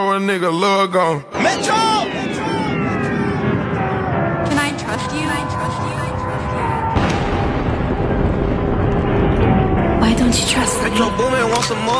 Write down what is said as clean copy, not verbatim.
Or a nigga love gone. Metro! Can I trust you? Why don't you trust me? Metro Boomin want some more.